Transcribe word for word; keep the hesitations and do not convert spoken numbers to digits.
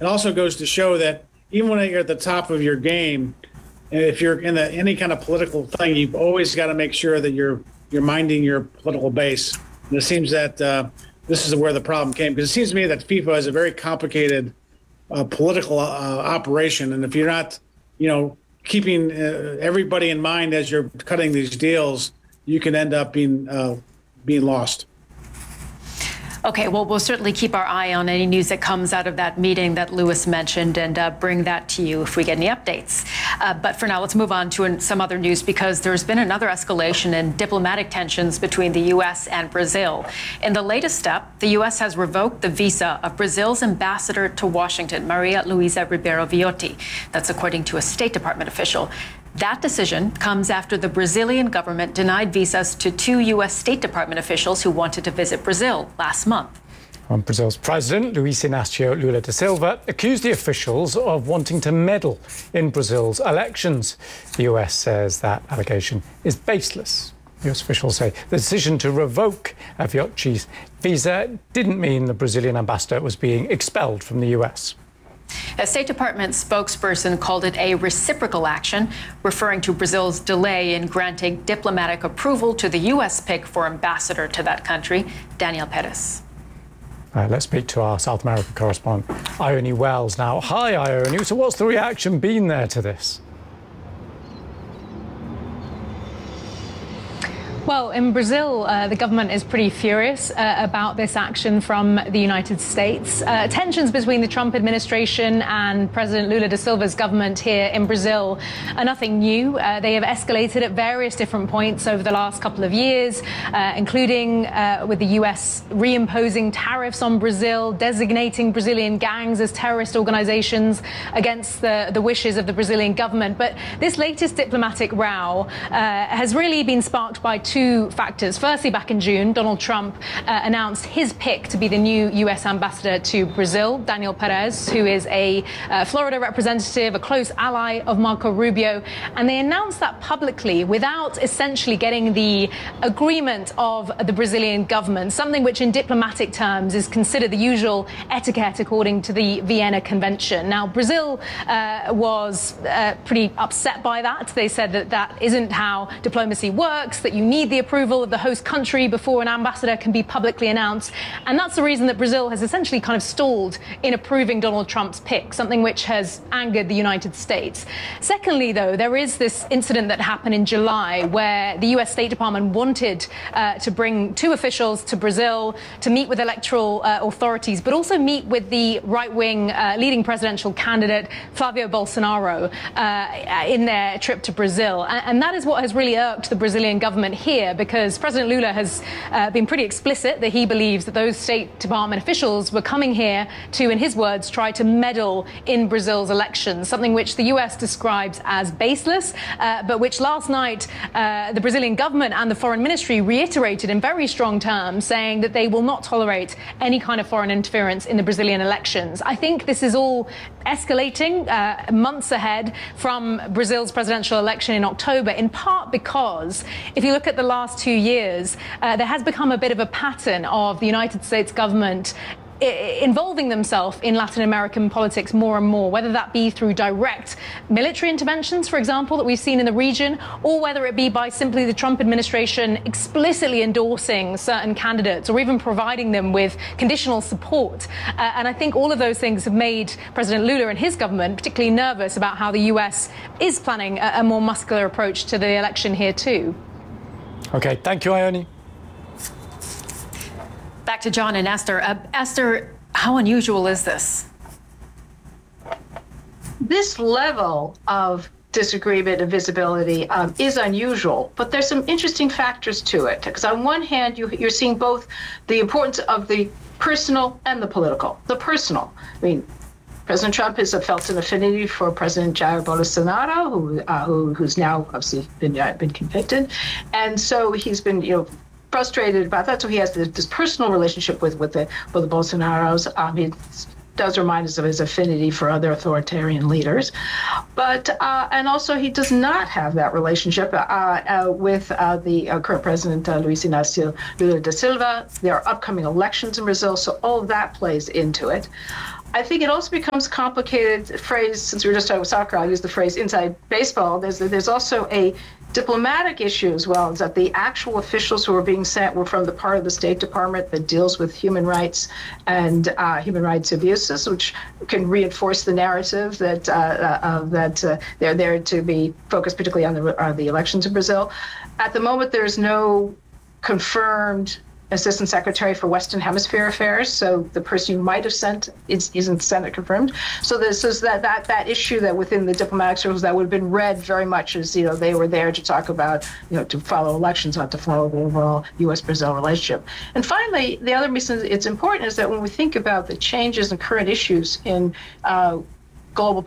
it also goes to show that even when you're at the top of your game, if you're in the, any kind of political thing, you've always got to make sure that you're you're minding your political base. And it seems that uh, this is where the problem came, because it seems to me that FIFA is a very complicated uh, political uh, operation, and if you're not, you know, keeping uh, everybody in mind as you're cutting these deals, you can end up being uh, being lost. Okay, well, we'll certainly keep our eye on any news that comes out of that meeting that Louis mentioned and uh, bring that to you if we get any updates. Uh, but for now, let's move on to some other news, because there's been another escalation in diplomatic tensions between the U S and Brazil. In the latest step, the U S has revoked the visa of Brazil's ambassador to Washington, Maria Luisa Ribeiro Viotti. That's according to a State Department official. That decision comes after the Brazilian government denied visas to two U S State Department officials who wanted to visit Brazil last month. And Brazil's president, Luiz Inácio Lula da Silva, accused the officials of wanting to meddle in Brazil's elections. The U S says that allegation is baseless. U S officials say the decision to revoke Viotti's visa didn't mean the Brazilian ambassador was being expelled from the U S. A State Department spokesperson called it a reciprocal action, referring to Brazil's delay in granting diplomatic approval to the U S pick for ambassador to that country, Daniel Perez. Uh, let's speak to our South America correspondent, Ione Wells now. Hi, Ione. So what's the reaction been there to this? Well, in Brazil, uh, the government is pretty furious uh, about this action from the United States. Uh, tensions between the Trump administration and President Lula da Silva's government here in Brazil are nothing new. Uh, they have escalated at various different points over the last couple of years, uh, including uh, with the U S reimposing tariffs on Brazil, designating Brazilian gangs as terrorist organizations against the, the wishes of the Brazilian government. But this latest diplomatic row uh, has really been sparked by two Two factors. Firstly, back in June, Donald Trump uh, announced his pick to be the new U S ambassador to Brazil, Daniel Perez, who is a uh, Florida representative, a close ally of Marco Rubio. And they announced that publicly without essentially getting the agreement of the Brazilian government, something which in diplomatic terms is considered the usual etiquette according to the Vienna Convention. Now, Brazil uh, was uh, pretty upset by that. They said that that isn't how diplomacy works, that you need the approval of the host country before an ambassador can be publicly announced. And that's the reason that Brazil has essentially kind of stalled in approving Donald Trump's pick, something which has angered the United States. Secondly, though, there is this incident that happened in July where the U S State Department wanted uh, to bring two officials to Brazil to meet with electoral uh, authorities, but also meet with the right-wing uh, leading presidential candidate, Flavio Bolsonaro, uh, in their trip to Brazil. And, and that is what has really irked the Brazilian government here. Here, because President Lula has uh, been pretty explicit that he believes that those State Department officials were coming here to, in his words, try to meddle in Brazil's elections, something which the U S describes as baseless, uh, but which last night uh, the Brazilian government and the foreign ministry reiterated in very strong terms, saying that they will not tolerate any kind of foreign interference in the Brazilian elections. I think this is all escalating uh, months ahead from Brazil's presidential election in October, in part because if you look at the last two years, uh, there has become a bit of a pattern of the United States government involving themselves in Latin American politics more and more, whether that be through direct military interventions, for example, that we've seen in the region, or whether it be by simply the Trump administration explicitly endorsing certain candidates or even providing them with conditional support. Uh, and I think all of those things have made President Lula and his government particularly nervous about how the U S is planning a, a more muscular approach to the election here too. OK, thank you, Ione. Back to John and Esther. Uh, Esther, how unusual is this? This level of disagreement and visibility um, is unusual, but there's some interesting factors to it. Because on one hand, you, you're seeing both the importance of the personal and the political. The personal, I mean, President Trump has felt an affinity for President Jair Bolsonaro, who, uh, who who's now obviously been uh, been convicted, and so he's been, you know, frustrated about that. So he has this, this personal relationship with with the with the Bolsonaros. Um, he does remind us of his affinity for other authoritarian leaders, but uh, and also he does not have that relationship uh, uh, with uh, the uh, current president uh, Luiz Inácio Lula da Silva. There are upcoming elections in Brazil, so all of that plays into it. I think it also becomes complicated phrase, since we were just talking about soccer, I'll use the phrase inside baseball. There's there's also a diplomatic issue as well, is that the actual officials who were being sent were from the part of the State Department that deals with human rights and uh, human rights abuses, which can reinforce the narrative that uh, uh, that uh, they're there to be focused particularly on the, on the elections in Brazil. At the moment, there's no confirmed Assistant Secretary for Western Hemisphere Affairs, so the person you might have sent is, isn't Senate confirmed. So this is that that that issue that within the diplomatic circles that would have been read very much as, you know, they were there to talk about, you know, to follow elections, not to follow the overall U S Brazil relationship. And finally, the other reason it's important is that when we think about the changes and current issues in uh, global